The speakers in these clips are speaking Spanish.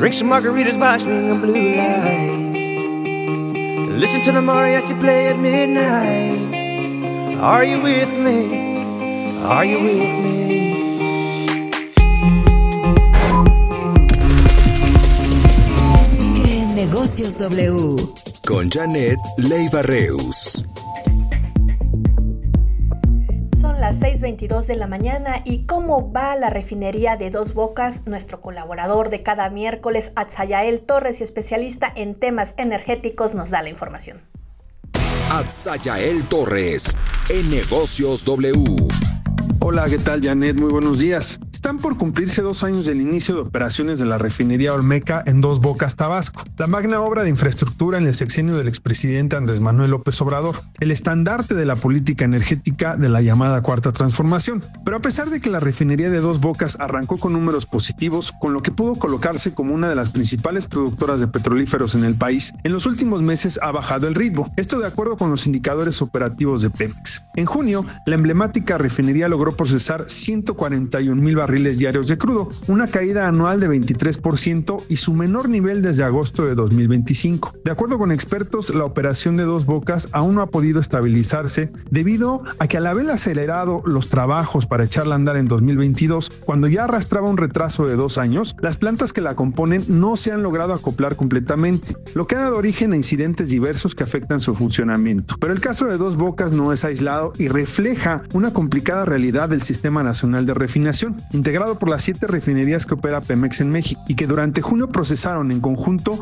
Drink some margaritas by swinging blue lights. Listen to the mariachi play at midnight. Are you with me? Are you with me? Sigue en Negocios W con Janet Leiva Reus. Son las 6:22 de la mañana y ¿cómo va la refinería de Dos Bocas? Nuestro colaborador de cada miércoles, Atzayael Torres, y especialista en temas energéticos, nos da la información. Atzayael Torres, en Negocios W. Hola, ¿qué tal, Janet? Muy buenos días. Están por cumplirse 2 años del inicio de operaciones de la refinería Olmeca en Dos Bocas, Tabasco, la magna obra de infraestructura en el sexenio del expresidente Andrés Manuel López Obrador, el estandarte de la política energética de la llamada Cuarta Transformación. Pero a pesar de que la refinería de Dos Bocas arrancó con números positivos, con lo que pudo colocarse como una de las principales productoras de petrolíferos en el país, en los últimos meses ha bajado el ritmo, esto de acuerdo con los indicadores operativos de Pemex. En junio, la emblemática refinería logró procesar 141,000 barriles diarios de crudo, una caída anual de 23% y su menor nivel desde agosto de 2025. De acuerdo con expertos, la operación de Dos Bocas aún no ha podido estabilizarse debido a que al haber acelerado los trabajos para echarla a andar en 2022, cuando ya arrastraba un retraso de 2 años, las plantas que la componen no se han logrado acoplar completamente, lo que ha dado origen a incidentes diversos que afectan su funcionamiento. Pero el caso de Dos Bocas no es aislado y refleja una complicada realidad del Sistema Nacional de Refinación, integrado por las 7 refinerías que opera Pemex en México y que durante junio procesaron en conjunto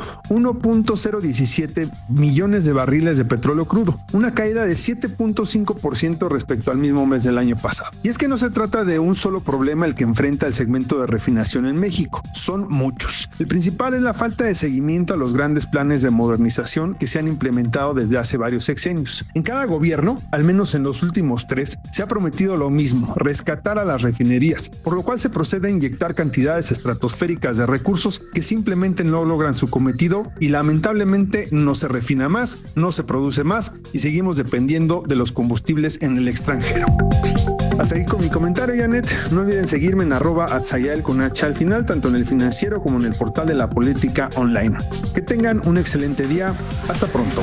1.017 millones de barriles de petróleo crudo, una caída de 7.5% respecto al mismo mes del año pasado. Y es que no se trata de un solo problema el que enfrenta el segmento de refinación en México, son muchos. El principal es la falta de seguimiento a los grandes planes de modernización que se han implementado desde hace varios sexenios. En cada gobierno, al menos en los últimos 3, se ha prometido lo mismo, rescatar a las refinerías, por lo cual se procede a inyectar cantidades estratosféricas de recursos que simplemente no logran su cometido y lamentablemente no se refina más, no se produce más y seguimos dependiendo de los combustibles en el extranjero. Hasta aquí con mi comentario, Janet. No olviden seguirme en @Atzayael con H al final, tanto en el Financiero como en el portal de la política online. Que tengan un excelente día. Hasta pronto.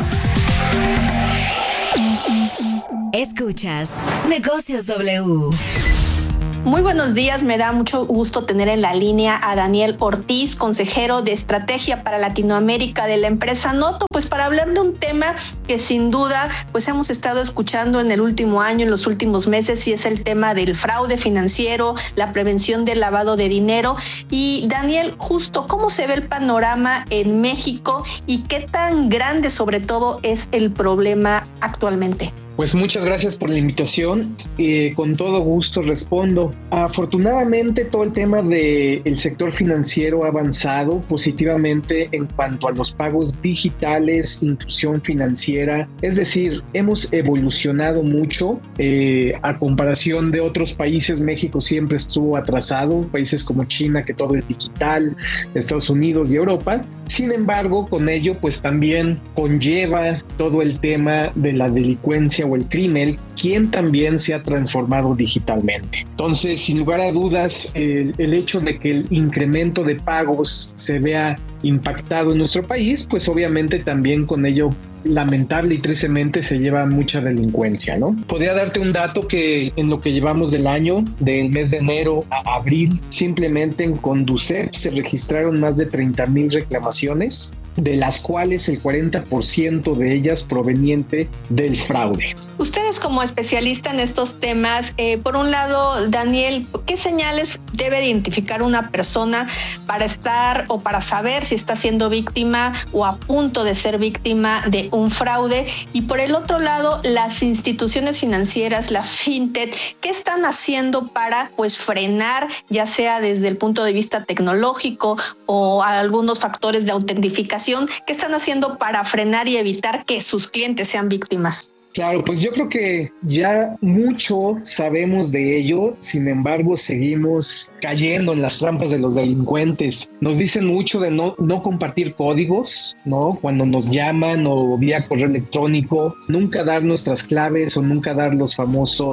Escuchas Negocios W. Muy buenos días, me da mucho gusto tener en la línea a Daniel Ortiz, consejero de estrategia para Latinoamérica de la empresa Noto, pues para hablar de un tema que sin duda pues hemos estado escuchando en el último año, en los últimos meses, y es el tema del fraude financiero, la prevención del lavado de dinero. Y Daniel, justo, ¿cómo se ve el panorama en México y qué tan grande sobre todo es el problema actualmente? Pues muchas gracias por la invitación. Con todo gusto respondo. Afortunadamente, todo el tema del sector financiero ha avanzado positivamente en cuanto a los pagos digitales, inclusión financiera. Es decir, hemos evolucionado mucho. A comparación de otros países, México siempre estuvo atrasado. Países como China, que todo es digital, Estados Unidos y Europa. Sin embargo, con ello, pues también conlleva todo el tema de la delincuencia o el crimen, quien también se ha transformado digitalmente. Entonces, sin lugar a dudas, el hecho de que el incremento de pagos se vea impactado en nuestro país, pues obviamente también con ello lamentable y tristemente se lleva mucha delincuencia, ¿no? Podría darte un dato que en lo que llevamos del año, del mes de enero a abril, simplemente en Conducef se registraron más de 30,000 reclamaciones, de las cuales el 40% de ellas proveniente del fraude. Ustedes como especialista en estos temas, por un lado, Daniel, ¿qué señales debe identificar una persona para estar o para saber si está siendo víctima o a punto de ser víctima de un fraude? Y por el otro lado, las instituciones financieras, la fintech, ¿qué están haciendo para frenar, ya sea desde el punto de vista tecnológico o algunos factores de autentificación? ¿Qué están haciendo para frenar y evitar que sus clientes sean víctimas? Claro, pues yo creo que ya mucho sabemos de ello, sin embargo seguimos cayendo en las trampas de los delincuentes. Nos dicen mucho de no compartir códigos, ¿no? Cuando nos llaman o vía correo electrónico, nunca dar nuestras claves o nunca dar los famosos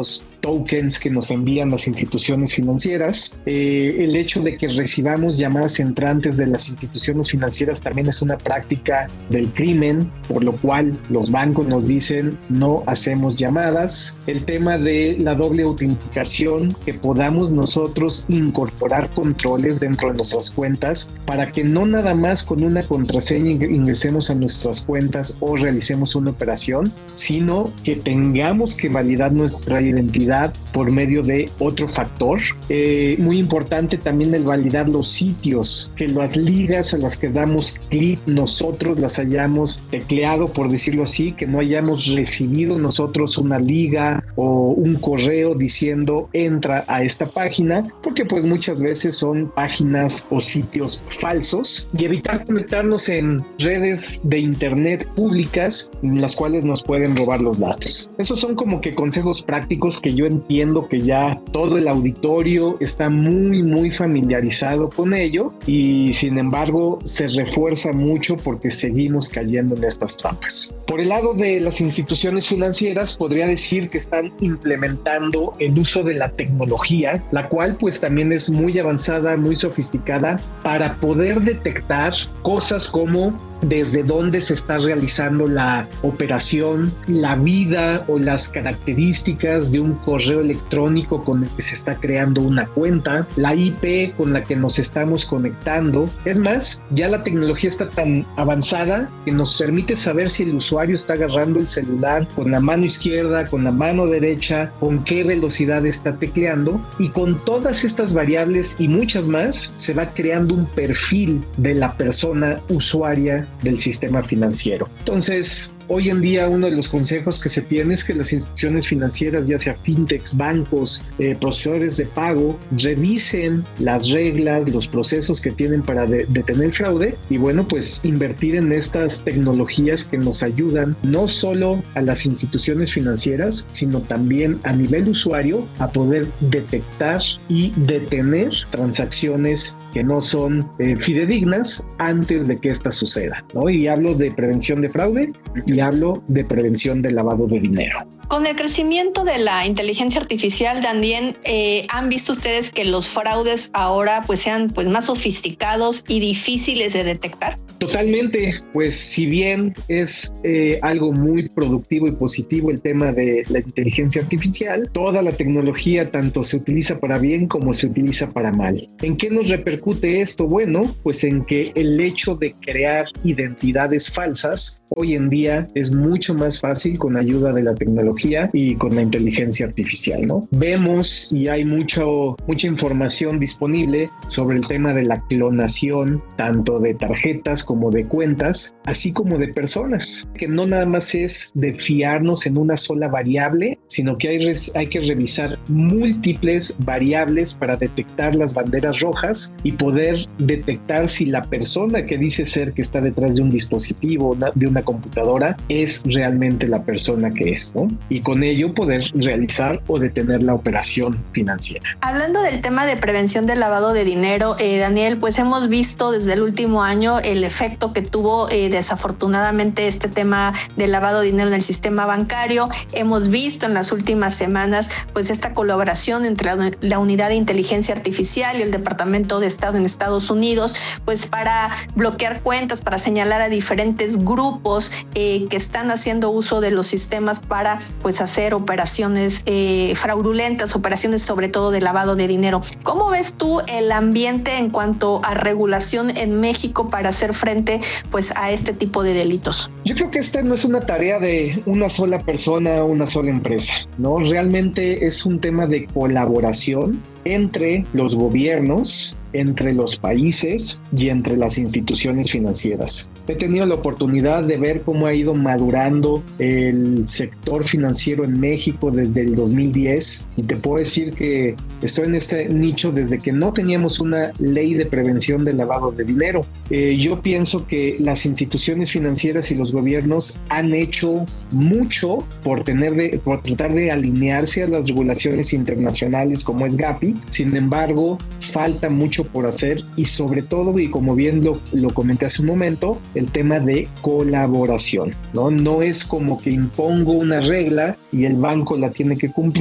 tokens que nos envían las instituciones financieras. El hecho de que recibamos llamadas entrantes de las instituciones financieras también es una práctica del crimen, por lo cual los bancos nos dicen no hacemos llamadas. El tema de la doble autenticación, que podamos nosotros incorporar controles dentro de nuestras cuentas para que no nada más con una contraseña ingresemos a nuestras cuentas o realicemos una operación, sino que tengamos que validar nuestra identidad por medio de otro factor. Muy importante también el validar los sitios, que las ligas a las que damos clic nosotros las hayamos tecleado, por decirlo así, que no hayamos recibido nosotros una liga o un correo diciendo entra a esta página, porque pues muchas veces son páginas o sitios falsos, y evitar conectarnos en redes de internet públicas en las cuales nos pueden robar los datos. Esos son como que consejos prácticos que yo entiendo que ya todo el auditorio está muy familiarizado con ello, y sin embargo se refuerza mucho porque seguimos cayendo en estas trampas. Por el lado de las instituciones financieras, podría decir que están implementando el uso de la tecnología, la cual pues también es muy avanzada, muy sofisticada, para poder detectar cosas como desde dónde se está realizando la operación, la vida o las características de un correo electrónico con el que se está creando una cuenta, la IP con la que nos estamos conectando. Es más, ya la tecnología está tan avanzada que nos permite saber si el usuario está agarrando el celular con la mano izquierda, con la mano derecha, con qué velocidad está tecleando, y con todas estas variables y muchas más se va creando un perfil de la persona usuaria del sistema financiero. Entonces, hoy en día uno de los consejos que se tiene es que las instituciones financieras, ya sea fintechs, bancos, procesadores de pago, revisen las reglas, los procesos que tienen para detener el fraude, y bueno, pues invertir en estas tecnologías que nos ayudan no solo a las instituciones financieras, sino también a nivel usuario a poder detectar y detener transacciones que no son fidedignas antes de que esta suceda, ¿no? Y hablo de prevención de fraude y hablo de prevención de lavado de dinero. Con el crecimiento de la inteligencia artificial, también han visto ustedes que los fraudes ahora pues sean pues más sofisticados y difíciles de detectar. Totalmente, pues si bien es algo muy productivo y positivo el tema de la inteligencia artificial, toda la tecnología tanto se utiliza para bien como se utiliza para mal. ¿En qué nos repercute esto? Bueno, pues en que el hecho de crear identidades falsas hoy en día es mucho más fácil con ayuda de la tecnología y con la inteligencia artificial, ¿no? Vemos y hay mucha información disponible sobre el tema de la clonación, tanto de tarjetas como de cuentas, así como de personas, que no nada más es de fiarnos en una sola variable, sino que hay que revisar múltiples variables para detectar las banderas rojas y poder detectar si la persona que dice ser que está detrás de un dispositivo, de una computadora, es realmente la persona que es, ¿no? Y con ello poder realizar o detener la operación financiera. Hablando del tema de prevención del lavado de dinero, Daniel, pues hemos visto desde el último año el efecto que tuvo desafortunadamente este tema del lavado de dinero en el sistema bancario. Hemos visto en las últimas semanas pues esta colaboración entre la Unidad de Inteligencia Artificial y el Departamento de Estado en Estados Unidos, pues para bloquear cuentas, para señalar a diferentes grupos que están haciendo uso de los sistemas para pues hacer operaciones fraudulentas, operaciones sobre todo de lavado de dinero. ¿Cómo ves tú el ambiente en cuanto a regulación en México para hacer frente pues a este tipo de delitos? Yo creo que esta no es una tarea de una sola persona o una sola empresa, ¿no? Realmente es un tema de colaboración entre los gobiernos, entre los países y entre las instituciones financieras. He tenido la oportunidad de ver cómo ha ido madurando el sector financiero en México desde el 2010 y te puedo decir que estoy en este nicho desde que no teníamos una ley de prevención del lavado de dinero. Yo pienso que las instituciones financieras y los gobiernos han hecho mucho por tratar de alinearse a las regulaciones internacionales como es Gafi. Sin embargo, falta mucho por hacer y sobre todo, y como bien lo comenté hace un momento, el tema de colaboración, ¿no? No es como que impongo una regla y el banco la tiene que cumplir,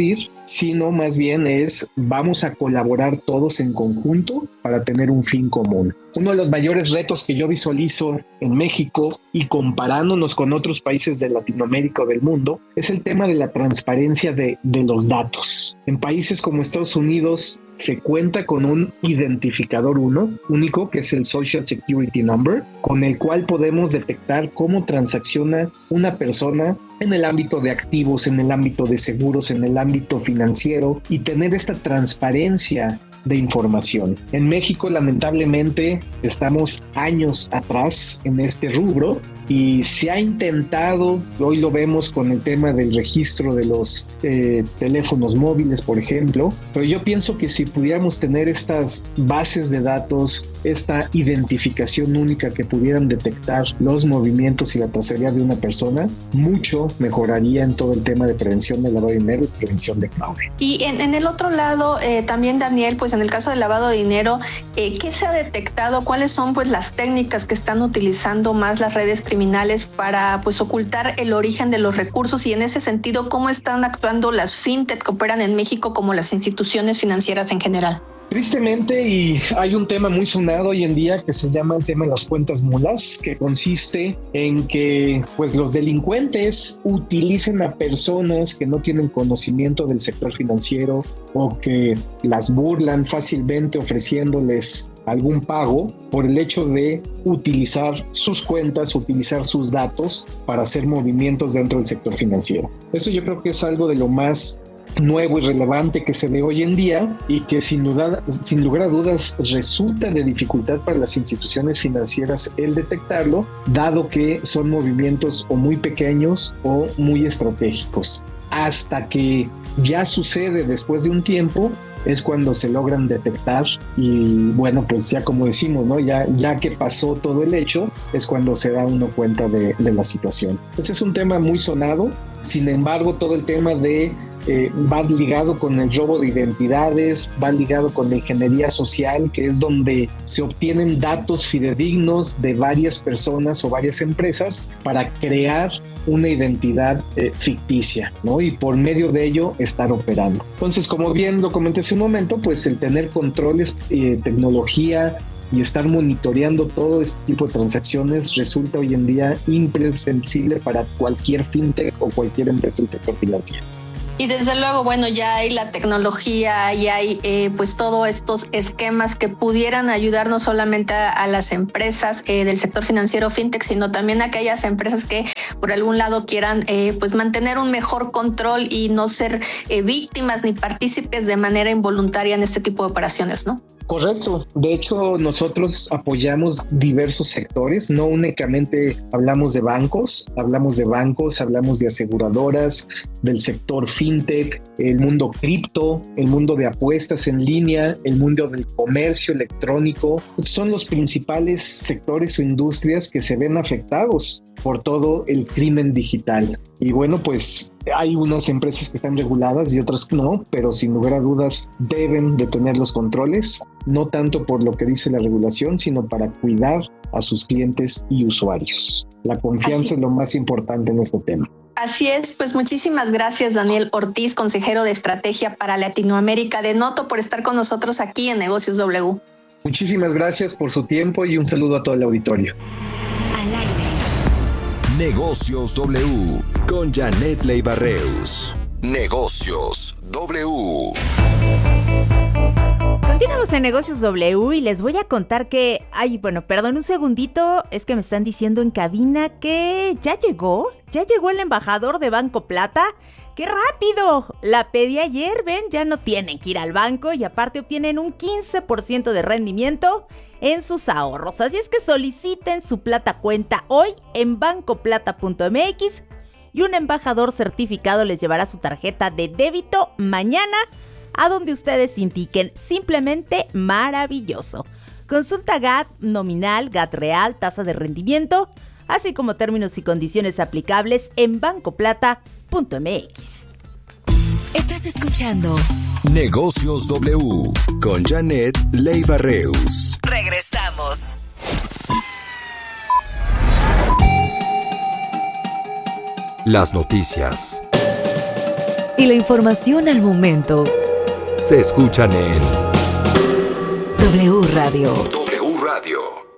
sino más bien es vamos a colaborar todos en conjunto para tener un fin común. Uno de los mayores retos que yo visualizo en México y comparándonos con otros países de Latinoamérica o del mundo es el tema de la transparencia de los datos. En países como Estados Unidos se cuenta con un identificador único, que es el Social Security Number, con el cual podemos detectar cómo transacciona una persona en el ámbito de activos, en el ámbito de seguros, en el ámbito financiero, y tener esta transparencia de información. En México, lamentablemente, estamos años atrás en este rubro y se ha intentado, hoy lo vemos con el tema del registro de los teléfonos móviles, por ejemplo, pero yo pienso que si pudiéramos tener estas bases de datos, esta identificación única que pudieran detectar los movimientos y la trazabilidad de una persona, mucho mejoraría en todo el tema de prevención de lavado de dinero y prevención de fraude. Y en el otro lado, también, Daniel, pues en el caso del lavado de dinero, ¿qué se ha detectado? ¿Cuáles son pues las técnicas que están utilizando más las redes criminales para pues ocultar el origen de los recursos? Y en ese sentido, ¿cómo están actuando las fintech que operan en México como las instituciones financieras en general? Tristemente, y hay un tema muy sonado hoy en día que se llama el tema de las cuentas mulas, que consiste en que pues los delincuentes utilicen a personas que no tienen conocimiento del sector financiero o que las burlan fácilmente ofreciéndoles algún pago por el hecho de utilizar sus cuentas, utilizar sus datos para hacer movimientos dentro del sector financiero. Eso yo creo que es algo de lo más nuevo y relevante que se ve hoy en día y que sin lugar a dudas resulta de dificultad para las instituciones financieras el detectarlo, dado que son movimientos o muy pequeños o muy estratégicos. Hasta que ya sucede después de un tiempo es cuando se logran detectar y bueno, pues ya como decimos, ¿no? Ya que pasó todo el hecho es cuando se da uno cuenta de la situación. Este es un tema muy sonado, sin embargo todo el tema de va ligado con el robo de identidades, va ligado con la ingeniería social, que es donde se obtienen datos fidedignos de varias personas o varias empresas para crear una identidad ficticia, ¿no? Y por medio de ello estar operando. Entonces, como bien lo comenté hace un momento, pues el tener controles, tecnología y estar monitoreando todo este tipo de transacciones resulta hoy en día imprescindible para cualquier fintech o cualquier empresa del sector financiero. Y desde luego, bueno, ya hay la tecnología, ya hay pues todos estos esquemas que pudieran ayudar no solamente a las empresas del sector financiero fintech, sino también a aquellas empresas que por algún lado quieran pues mantener un mejor control y no ser víctimas ni partícipes de manera involuntaria en este tipo de operaciones, ¿no? Correcto. De hecho, nosotros apoyamos diversos sectores. No únicamente hablamos de bancos, hablamos de aseguradoras, del sector fintech, el mundo cripto, el mundo de apuestas en línea, el mundo del comercio electrónico. Son los principales sectores o industrias que se ven afectados por todo el crimen digital. Y bueno, pues hay unas empresas que están reguladas y otras no, pero sin lugar a dudas deben de tener los controles, no tanto por lo que dice la regulación, sino para cuidar a sus clientes y usuarios. La confianza es lo más importante en este tema. Así es, pues muchísimas gracias, Daniel Ortiz, consejero de estrategia para Latinoamérica de Noto, por estar con nosotros aquí en Negocios W. Muchísimas gracias por su tiempo y un saludo a todo el auditorio. Al aire. Negocios W con Janet Leiva Reus. Negocios W. Continuamos en Negocios W y les voy a contar que... perdón un segundito, es que me están diciendo en cabina que ya llegó el embajador de Banco Plata. ¡Qué rápido! La pedí ayer, ven, ya no tienen que ir al banco y aparte obtienen un 15% de rendimiento en sus ahorros. Así es que soliciten su Plata Cuenta hoy en bancoplata.mx y un embajador certificado les llevará su tarjeta de débito mañana a donde ustedes indiquen. Simplemente maravilloso. Consulta GAT nominal, GAT real, tasa de rendimiento, así como términos y condiciones aplicables en bancoplata.mx. Estás escuchando Negocios W con Janet Leiva Reus. Regresamos. Las noticias. y la información al momento. Se escuchan en W Radio. W Radio.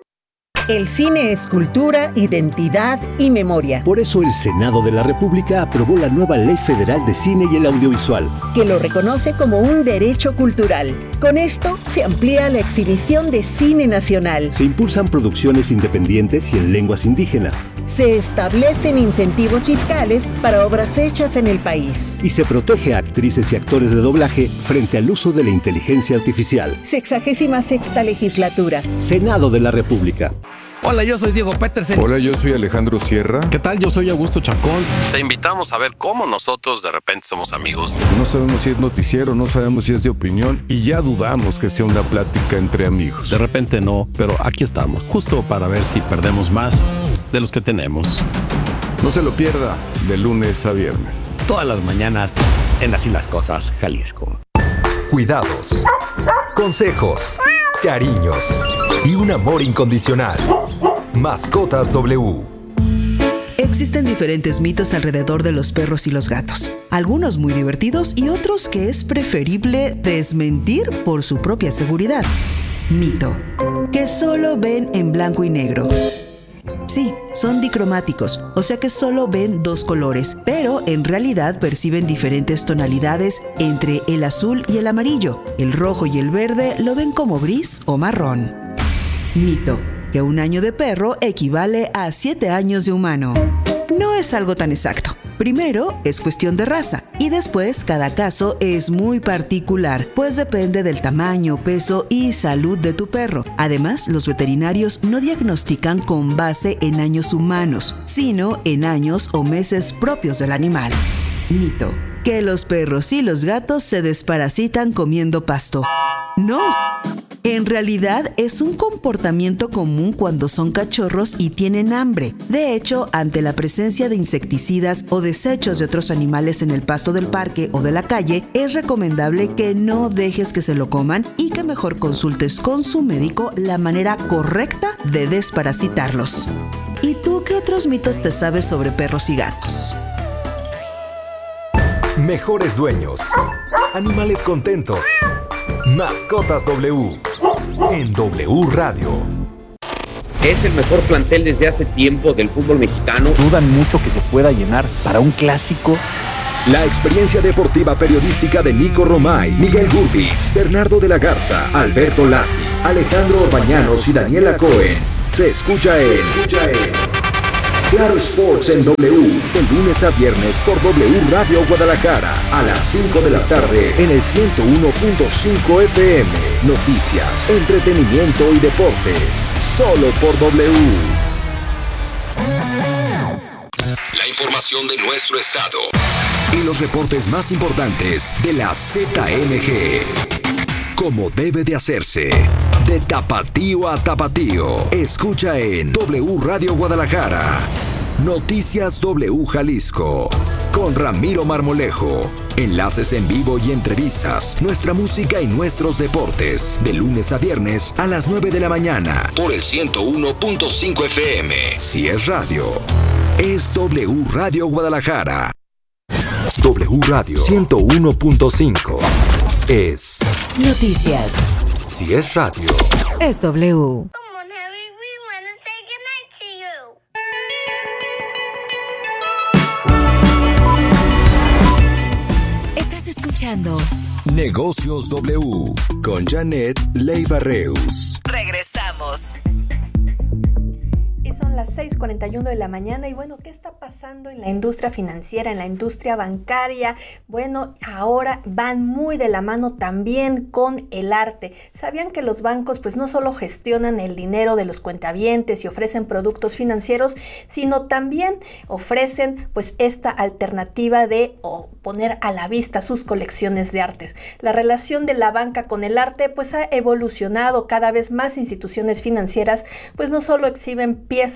El cine es cultura, identidad y memoria. Por eso el Senado de la República aprobó la nueva Ley Federal de Cine y el Audiovisual, que lo reconoce como un derecho cultural. Con esto se amplía la exhibición de cine nacional. se impulsan producciones independientes y en lenguas indígenas, Se establecen incentivos fiscales para obras hechas en el país. y se protege a actrices y actores de doblaje frente al uso de la inteligencia artificial. 66ª legislatura. Senado de la República. Hola, yo soy Diego Petersen. Hola, yo soy Alejandro Sierra. ¿Qué tal? Yo soy Augusto Chacón. Te invitamos a ver cómo nosotros de repente somos amigos. No sabemos si es noticiero, no sabemos si es de opinión y ya dudamos que sea una plática entre amigos. De repente no, pero aquí estamos, justo para ver si perdemos más de los que tenemos. No se lo pierda, de lunes a viernes. Todas las mañanas en Así las Cosas, Jalisco. Cuidados, consejos, cariños y un amor incondicional. Mascotas W. Existen diferentes mitos alrededor de los perros y los gatos, algunos muy divertidos y otros que es preferible desmentir por su propia seguridad. Mito: que solo ven en blanco y negro. Sí, son dicromáticos, o sea que solo ven dos colores, pero en realidad perciben diferentes tonalidades entre el azul y el amarillo. El rojo y el verde lo ven como gris o marrón. Mito: que un año de perro equivale a 7 años de humano. No es algo tan exacto. Primero, es cuestión de raza, y después cada caso es muy particular, pues depende del tamaño, peso y salud de tu perro. Además, los veterinarios no diagnostican con base en años humanos, sino en años o meses propios del animal. Mito: que los perros y los gatos se desparasitan comiendo pasto. ¡No! En realidad es un comportamiento común cuando son cachorros y tienen hambre. De hecho, ante la presencia de insecticidas o desechos de otros animales en el pasto del parque o de la calle, es recomendable que no dejes que se lo coman y que mejor consultes con su médico la manera correcta de desparasitarlos. ¿Y tú qué otros mitos te sabes sobre perros y gatos? Mejores dueños. Animales contentos. Mascotas W. En W Radio. Es el mejor plantel desde hace tiempo del fútbol mexicano. Dudan mucho que se pueda llenar para un clásico. La experiencia deportiva periodística de Nico Romay, Miguel Gurbitz, Bernardo de la Garza, Alberto Lati, Alejandro Orbañanos y Daniela Cohen. Se escucha en Claro Sports en W, de lunes a viernes por W Radio Guadalajara, a las 5 de la tarde en el 101.5 FM. Noticias, entretenimiento y deportes, solo por W. La información de nuestro estado y los reportes más importantes de la ZMG. Como debe de hacerse, de tapatío a tapatío. Escucha en W Radio Guadalajara. Noticias W Jalisco. Con Ramiro Marmolejo. Enlaces en vivo y entrevistas. Nuestra música y nuestros deportes. De lunes a viernes a las 9 de la mañana. Por el 101.5 FM. Si es radio, es W Radio Guadalajara. W Radio 101.5. Es Noticias. Si es radio, Es W. Estás escuchando Negocios W con Janet Leiva Reus. Regresamos. Y son las 6:41 de la mañana y bueno, ¿qué está pasando en la industria financiera, en la industria bancaria? Bueno, ahora van muy de la mano también con el arte. ¿Sabían que los bancos pues no solo gestionan el dinero de los cuentavientes y ofrecen productos financieros, sino también ofrecen pues esta alternativa de poner a la vista sus colecciones de artes? La relación de la banca con el arte pues ha evolucionado. Cada vez más instituciones financieras pues no solo exhiben piezas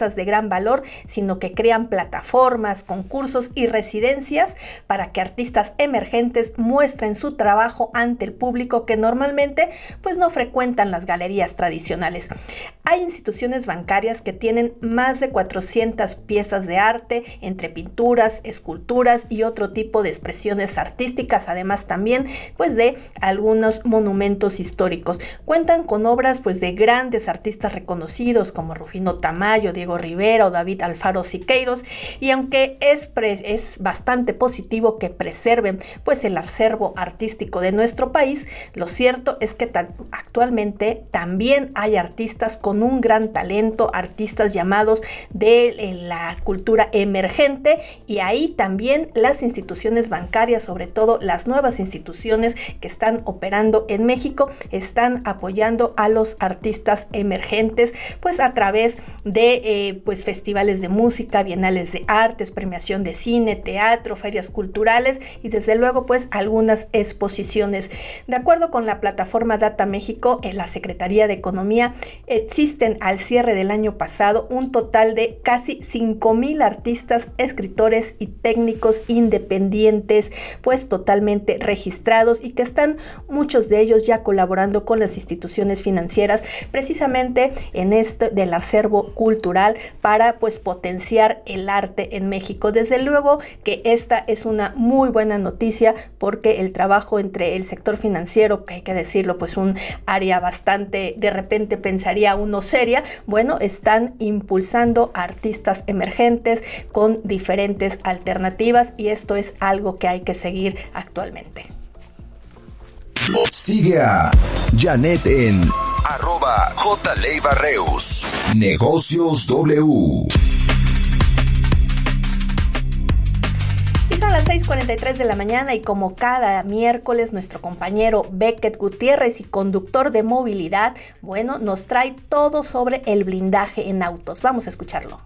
artistas de gran valor, sino que crean plataformas, concursos y residencias para que artistas emergentes muestren su trabajo ante el público que normalmente pues no frecuentan las galerías tradicionales. Hay instituciones bancarias que tienen más de 400 piezas de arte, entre pinturas, esculturas y otro tipo de expresiones artísticas, además también pues de algunos monumentos históricos. Cuentan con obras pues de grandes artistas reconocidos como Rufino Tamayo, Diego Rivera o David Alfaro Siqueiros, y aunque es bastante positivo que preserven pues el acervo artístico de nuestro país, lo cierto es que actualmente también hay artistas con un gran talento, artistas llamados de la cultura emergente, y ahí también las instituciones bancarias, sobre todo las nuevas instituciones que están operando en México, están apoyando a los artistas emergentes pues a través de pues festivales de música, bienales de artes, premiación de cine, teatro, ferias culturales y desde luego pues algunas exposiciones. De acuerdo con la plataforma Data México, en la Secretaría de Economía existen al cierre del año pasado un total de casi 5,000 artistas, escritores y técnicos independientes pues totalmente registrados, y que están muchos de ellos ya colaborando con las instituciones financieras precisamente en esto del acervo cultural para pues potenciar el arte en México. Desde luego que esta es una muy buena noticia, porque el trabajo entre el sector financiero, que hay que decirlo pues un área bastante, de repente pensaría uno seria, bueno, están impulsando a artistas emergentes con diferentes alternativas, y esto es algo que hay que seguir actualmente. Sigue a Janet en @JLeibarreus. Negocios W. Son las 6:43 de la mañana y como cada miércoles nuestro compañero Beckett Gutiérrez y conductor de movilidad, bueno, nos trae todo sobre el blindaje en autos. Vamos a escucharlo.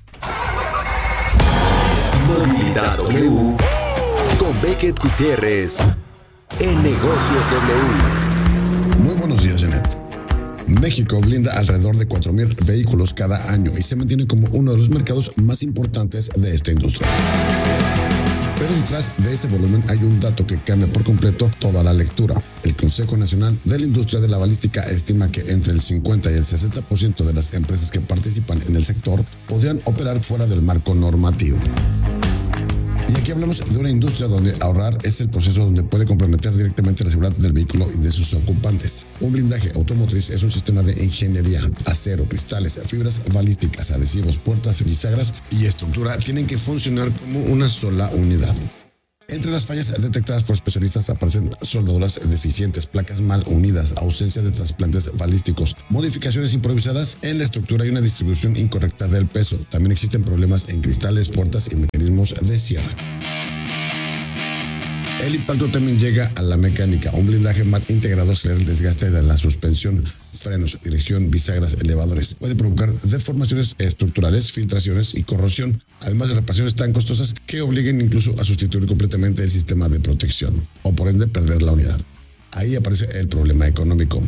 Movilidad W con Beckett Gutiérrez en Negocios W. Muy buenos días, Janet. México blinda alrededor de 4,000 vehículos cada año y se mantiene como uno de los mercados más importantes de esta industria. Pero detrás de ese volumen hay un dato que cambia por completo toda la lectura. El Consejo Nacional de la Industria de la Balística estima que entre el 50 y el 60% de las empresas que participan en el sector podrían operar fuera del marco normativo. Y aquí hablamos de una industria donde ahorrar es el proceso donde puede comprometer directamente la seguridad del vehículo y de sus ocupantes. Un blindaje automotriz es un sistema de ingeniería. Acero, cristales, fibras balísticas, adhesivos, puertas, bisagras y estructura tienen que funcionar como una sola unidad. Entre las fallas detectadas por especialistas aparecen soldaduras deficientes, placas mal unidas, ausencia de trasplantes balísticos, modificaciones improvisadas en la estructura y una distribución incorrecta del peso. También existen problemas en cristales, puertas y mecanismos de cierre. El impacto también llega a la mecánica. Un blindaje mal integrado será el desgaste de la suspensión, frenos, dirección, bisagras, elevadores. Puede provocar deformaciones estructurales, filtraciones y corrosión, además de reparaciones tan costosas que obliguen incluso a sustituir completamente el sistema de protección o por ende perder la unidad. Ahí aparece el problema económico.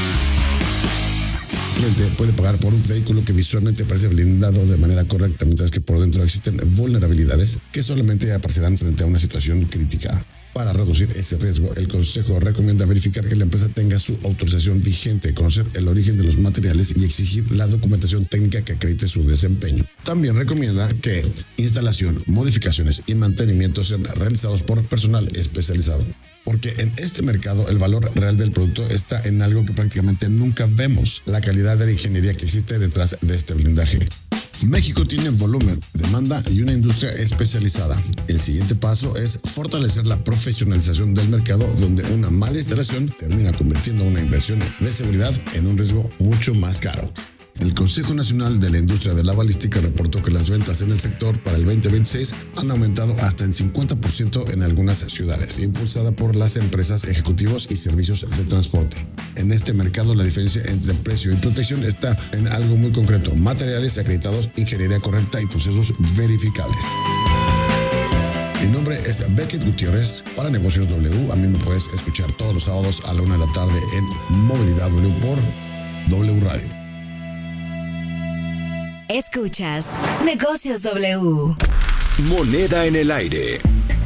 Puede pagar por un vehículo que visualmente parece blindado de manera correcta, mientras que por dentro existen vulnerabilidades que solamente aparecerán frente a una situación crítica. Para reducir ese riesgo, el Consejo recomienda verificar que la empresa tenga su autorización vigente, conocer el origen de los materiales y exigir la documentación técnica que acredite su desempeño. También recomienda que instalación, modificaciones y mantenimiento sean realizados por personal especializado. Porque en este mercado el valor real del producto está en algo que prácticamente nunca vemos: la calidad de la ingeniería que existe detrás de este blindaje. México tiene volumen, demanda y una industria especializada. El siguiente paso es fortalecer la profesionalización del mercado, donde una mala instalación termina convirtiendo una inversión de seguridad en un riesgo mucho más caro. El Consejo Nacional de la Industria de la Balística reportó que las ventas en el sector para el 2026 han aumentado hasta en 50% en algunas ciudades, impulsada por las empresas, ejecutivos y servicios de transporte. En este mercado, la diferencia entre precio y protección está en algo muy concreto: materiales acreditados, ingeniería correcta y procesos verificables. Mi nombre es Beckett Gutiérrez para Negocios W. A mí me puedes escuchar todos los sábados a la 1 de la tarde en Movilidad W por W Radio. Escuchas Negocios W. Moneda en el aire.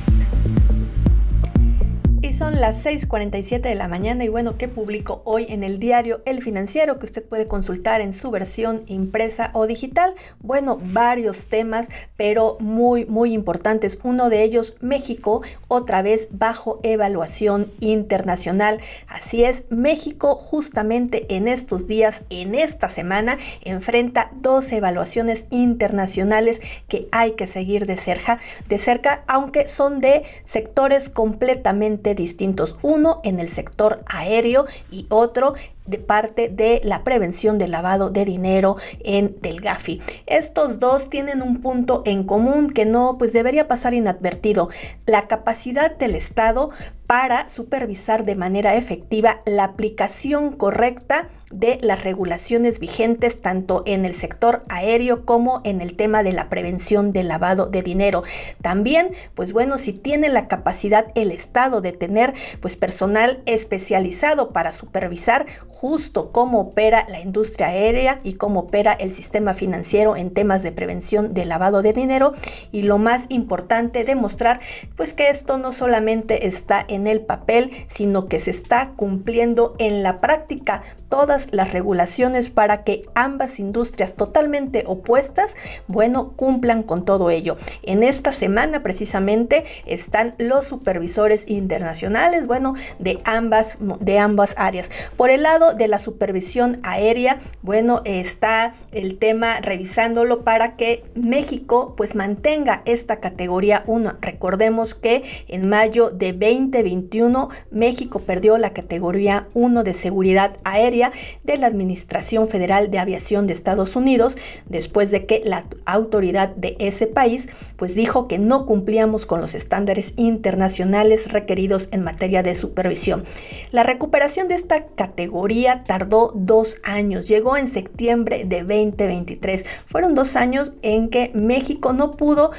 Y son las 6:47 de la mañana y bueno, ¿qué publico hoy en el diario El Financiero que usted puede consultar en su versión impresa o digital? Bueno, varios temas, pero muy importantes. Uno de ellos, México, otra vez bajo evaluación internacional. Así es, México justamente en estos días, en esta semana, enfrenta 2 evaluaciones internacionales que hay que seguir de cerca, aunque son de sectores completamente distintos, uno en el sector aéreo y otro de parte de la prevención del lavado de dinero del Gafi. Estos dos tienen un punto en común que no debería pasar inadvertido: la capacidad del Estado para supervisar de manera efectiva la aplicación correcta de las regulaciones vigentes tanto en el sector aéreo como en el tema de la prevención del lavado de dinero. También, si tiene la capacidad el Estado de tener personal especializado para supervisar justo cómo opera la industria aérea y cómo opera el sistema financiero en temas de prevención del lavado de dinero. Y lo más importante, demostrar que esto no solamente está en el papel, sino que se está cumpliendo en la práctica todas las regulaciones para que ambas industrias totalmente opuestas, cumplan con todo ello. En esta semana precisamente están los supervisores internacionales, de ambas áreas. Por el lado de la supervisión aérea, está el tema revisándolo para que México mantenga esta categoría 1. Recordemos que en mayo de 2021 México perdió la categoría 1 de seguridad aérea de la Administración Federal de Aviación de Estados Unidos, después de que la autoridad de ese país dijo que no cumplíamos con los estándares internacionales requeridos en materia de supervisión. La recuperación de esta categoría tardó 2 años, llegó en septiembre de 2023. Fueron 2 años en que México no pudo,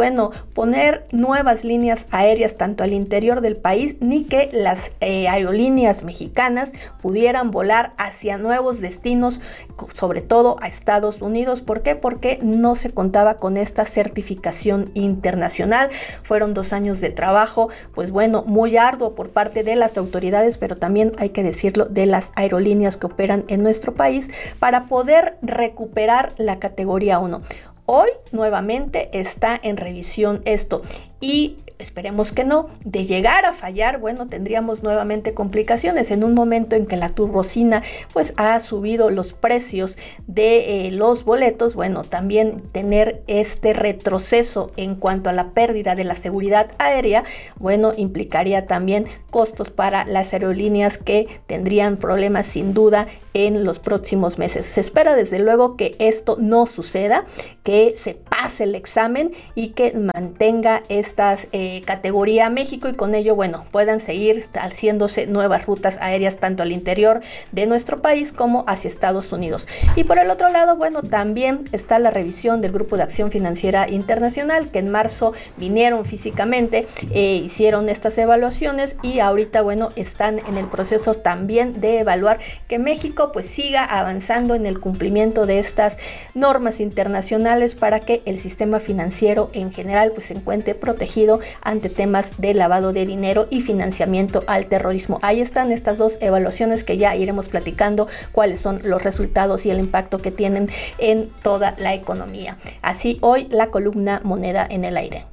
poner nuevas líneas aéreas tanto al interior del país, ni que las aerolíneas mexicanas pudieran volar hacia nuevos destinos, sobre todo a Estados Unidos. ¿Por qué? Porque no se contaba con esta certificación internacional. Fueron 2 años de trabajo, muy arduo por parte de las autoridades, pero también hay que decirlo, de las aerolíneas que operan en nuestro país, para poder recuperar la categoría 1. Hoy nuevamente está en revisión esto y esperemos que no. De llegar a fallar, tendríamos nuevamente complicaciones en un momento en que la turbocina ha subido los precios de los boletos. También tener este retroceso en cuanto a la pérdida de la seguridad aérea, implicaría también costos para las aerolíneas que tendrían problemas sin duda en los próximos meses. Se espera desde luego que esto no suceda, que se pase el examen y que mantenga estas categoría México y con ello puedan seguir haciéndose nuevas rutas aéreas tanto al interior de nuestro país como hacia Estados Unidos. Y por el otro lado, también está la revisión del Grupo de Acción Financiera Internacional, que en marzo vinieron físicamente, hicieron estas evaluaciones y ahorita están en el proceso también de evaluar que México siga avanzando en el cumplimiento de estas normas internacionales para que el sistema financiero en general se encuentre protegido ante temas de lavado de dinero y financiamiento al terrorismo. Ahí están estas 2 evaluaciones que ya iremos platicando cuáles son los resultados y el impacto que tienen en toda la economía. Así hoy la columna Moneda en el aire.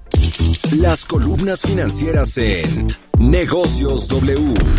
Las columnas financieras en Negocios W.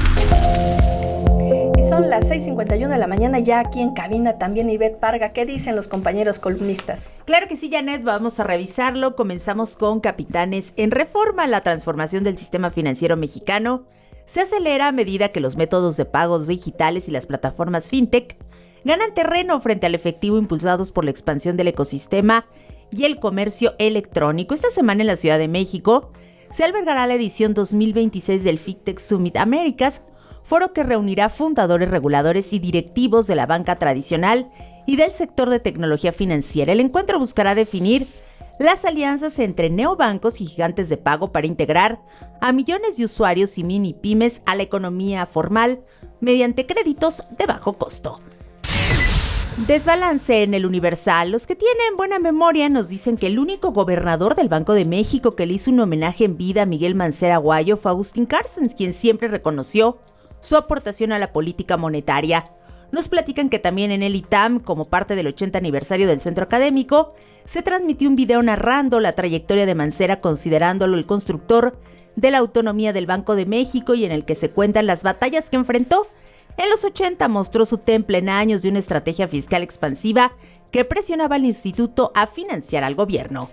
Y son las 6:51 de la mañana ya aquí en cabina también Ivette Parga. ¿Qué dicen los compañeros columnistas? Claro que sí, Janet, vamos a revisarlo. Comenzamos con Capitanes. En Reforma, la transformación del sistema financiero mexicano se acelera a medida que los métodos de pagos digitales y las plataformas fintech ganan terreno frente al efectivo impulsados por la expansión del ecosistema y el comercio electrónico. Esta semana en la Ciudad de México se albergará la edición 2026 del FinTech Summit Américas, foro que reunirá fundadores, reguladores y directivos de la banca tradicional y del sector de tecnología financiera. El encuentro buscará definir las alianzas entre neobancos y gigantes de pago para integrar a millones de usuarios y mini pymes a la economía formal mediante créditos de bajo costo. Desbalance en el Universal. Los que tienen buena memoria nos dicen que el único gobernador del Banco de México que le hizo un homenaje en vida a Miguel Mancera Aguayo fue Agustín Carstens, quien siempre reconoció su aportación a la política monetaria. Nos platican que también en el ITAM, como parte del 80 aniversario del centro académico, se transmitió un video narrando la trayectoria de Mancera, considerándolo el constructor de la autonomía del Banco de México y en el que se cuentan las batallas que enfrentó. En los 80 mostró su temple en años de una estrategia fiscal expansiva que presionaba al instituto a financiar al gobierno.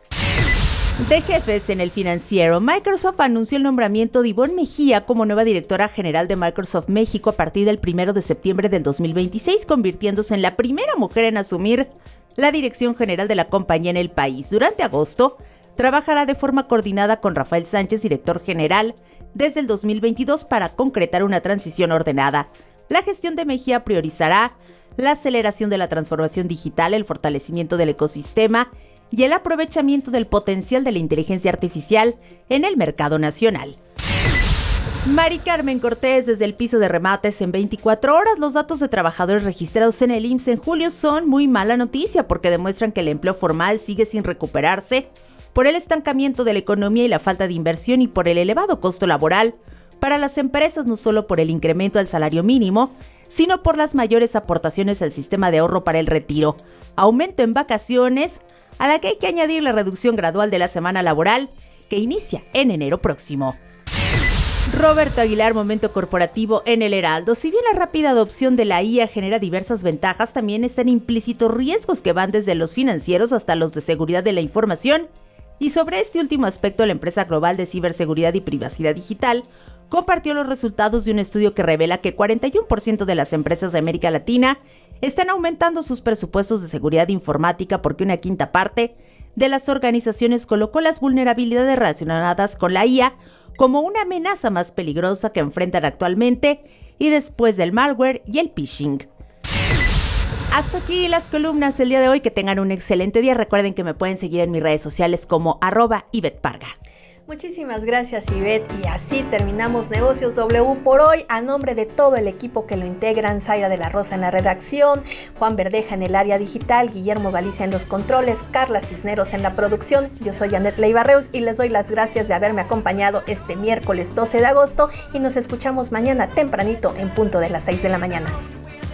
De jefes en el financiero, Microsoft anunció el nombramiento de Ivonne Mejía como nueva directora general de Microsoft México a partir del 1 de septiembre del 2026, convirtiéndose en la primera mujer en asumir la dirección general de la compañía en el país. Durante agosto, trabajará de forma coordinada con Rafael Sánchez, director general, desde el 2022 para concretar una transición ordenada. La gestión de Mejía priorizará la aceleración de la transformación digital, el fortalecimiento del ecosistema y el aprovechamiento del potencial de la inteligencia artificial en el mercado nacional. Mari Carmen Cortés, desde el piso de remates en 24 horas, los datos de trabajadores registrados en el IMSS en julio son muy mala noticia porque demuestran que el empleo formal sigue sin recuperarse por el estancamiento de la economía y la falta de inversión y por el elevado costo laboral para las empresas, no solo por el incremento al salario mínimo, sino por las mayores aportaciones al sistema de ahorro para el retiro, aumento en vacaciones, a la que hay que añadir la reducción gradual de la semana laboral que inicia en enero próximo. Roberto Aguilar, momento corporativo en el Heraldo. Si bien la rápida adopción de la IA genera diversas ventajas, también están implícitos riesgos que van desde los financieros hasta los de seguridad de la información. Y sobre este último aspecto, la empresa global de ciberseguridad y privacidad digital compartió los resultados de un estudio que revela que 41% de las empresas de América Latina están aumentando sus presupuestos de seguridad informática porque una quinta parte de las organizaciones colocó las vulnerabilidades relacionadas con la IA como una amenaza más peligrosa que enfrentan actualmente y después del malware y el phishing. Hasta aquí las columnas el día de hoy. Que tengan un excelente día. Recuerden que me pueden seguir en mis redes sociales como @IvetteParga. Muchísimas gracias, Ivette, y así terminamos Negocios W por hoy. A nombre de todo el equipo que lo integran, Zaira de la Rosa en la redacción, Juan Verdeja en el área digital, Guillermo Galicia en los controles, Carla Cisneros en la producción, yo soy Janet Leiva-Reus y les doy las gracias de haberme acompañado este miércoles 12 de agosto y nos escuchamos mañana tempranito en punto de las 6 de la mañana.